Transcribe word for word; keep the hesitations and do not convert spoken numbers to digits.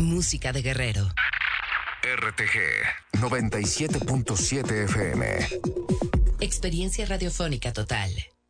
Música de Guerrero. R T G noventa y siete punto siete F M. Experiencia radiofónica total.